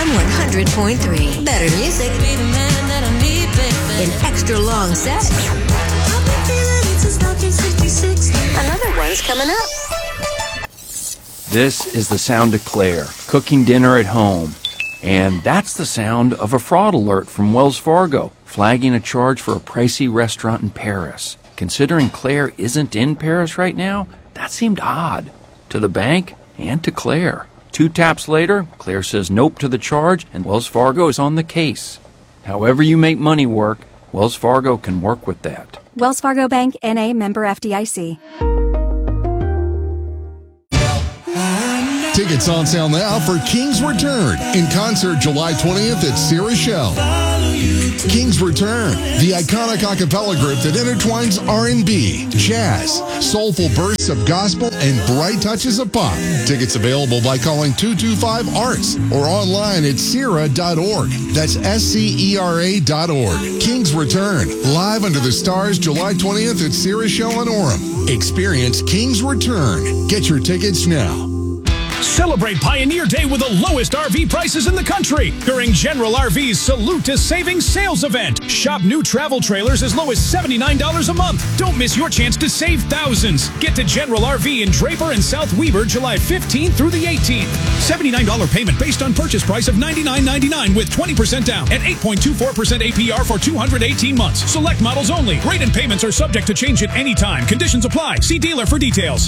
FM 100.3. Better music in extra long sets. Another one's coming up. This is the sound of Claire, cooking dinner at home. And that's the sound of a fraud alert from Wells Fargo, flagging a charge for a pricey restaurant in Paris. Considering Claire isn't in Paris right now, that seemed odd. To the bank and to Claire. 2 taps later, Claire says nope to the charge, and Wells Fargo is on the case. However you make money work, Wells Fargo can work with that. Wells Fargo Bank, N.A., member FDIC. Tickets on sale now for King's Return in concert July 20th at Sierra Shell. King's Return, the iconic a cappella group that intertwines R&B, jazz, soulful bursts of gospel, and bright touches of pop. Tickets available by calling 225-ARTS or online at Sierra.org. That's SCERA.org. King's Return, live under the stars July 20th at Sierra Shell in Orem. Experience King's Return. Get your tickets now. Celebrate Pioneer Day with the lowest RV prices in the country during General RV's Salute to Savings sales event. Shop new travel trailers as low as $79 a month. Don't miss your chance to save thousands. Get to General RV in Draper and South Weber July 15th through the 18th. $79 payment based on purchase price of $99.99 with 20% down and 8.24% APR for 218 months. Select models only. Rate and payments are subject to change at any time. Conditions apply. See dealer for details.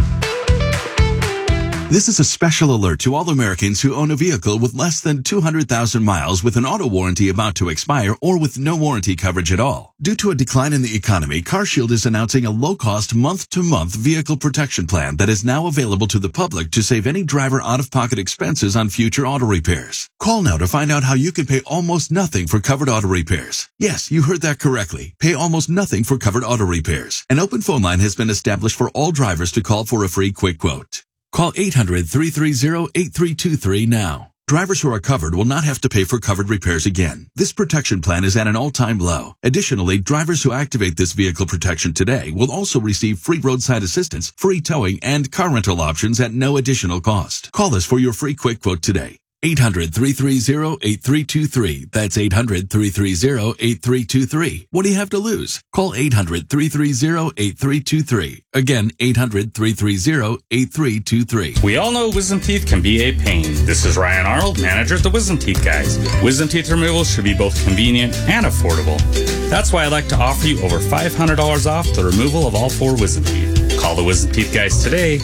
This is a special alert to all Americans who own a vehicle with less than 200,000 miles with an auto warranty about to expire or with no warranty coverage at all. Due to a decline in the economy, CarShield is announcing a low-cost month-to-month vehicle protection plan that is now available to the public to save any driver out-of-pocket expenses on future auto repairs. Call now to find out how you can pay almost nothing for covered auto repairs. Yes, you heard that correctly. Pay almost nothing for covered auto repairs. An open phone line has been established for all drivers to call for a free quick quote. Call 800-330-8323 now. Drivers who are covered will not have to pay for covered repairs again. This protection plan is at an all-time low. Additionally, drivers who activate this vehicle protection today will also receive free roadside assistance, free towing, and car rental options at no additional cost. Call us for your free quick quote today. 800-330-8323. That's 800-330-8323. What do you have to lose? Call 800-330-8323. Again, 800-330-8323. We all know wisdom teeth can be a pain. This is Ryan Arnold, manager of the Wisdom Teeth Guys. Wisdom teeth removal should be both convenient and affordable. That's why I'd like to offer you over $500 off the removal of all 4 wisdom teeth. Call the Wisdom Teeth Guys today,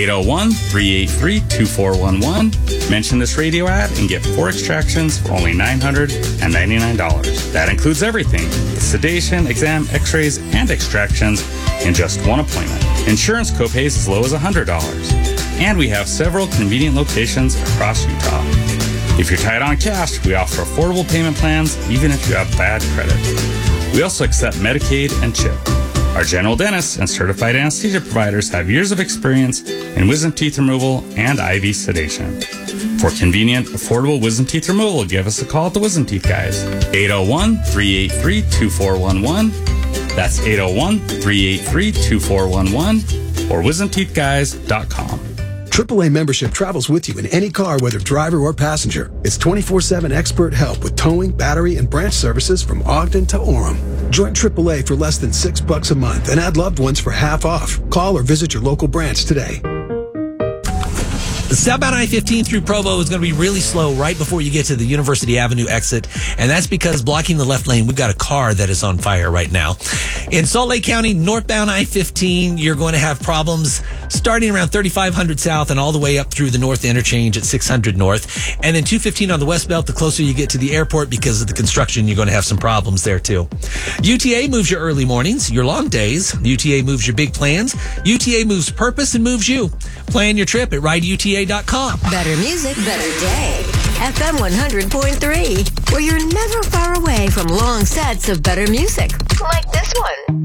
801-383-2411. Mention this radio ad and get 4 extractions for only $999. That includes everything, the sedation, exam, x-rays, and extractions in just 1 appointment. Insurance copays as low as $100. And we have several convenient locations across Utah. If you're tight on cash, we offer affordable payment plans even if you have bad credit. We also accept Medicaid and CHIP. Our general dentists and certified anesthesia providers have years of experience in wisdom teeth removal and IV sedation. For convenient, affordable wisdom teeth removal, give us a call at the Wisdom Teeth Guys. 801-383-2411. That's 801-383-2411 or wisdomteethguys.com. AAA membership travels with you in any car, whether driver or passenger. It's 24/7 expert help with towing, battery, and branch services from Ogden to Orem. Join AAA for less than $6 a month and add loved ones for half off. Call or visit your local branch today. Southbound I-15 through Provo is going to be really slow right before you get to the University Avenue exit, and that's because blocking the left lane, we've got a car that is on fire right now. In Salt Lake County, northbound I-15, you're going to have problems starting around 3500 south and all the way up through the north interchange at 600 north. And then 215 on the west belt, the closer you get to the airport because of the construction, you're going to have some problems there too. UTA moves your early mornings, your long days. UTA moves your big plans. UTA moves purpose and moves you. Plan your trip at rideuta.com. Better music, better day. FM 100.3, where you're never far away from long sets of better music, like this one.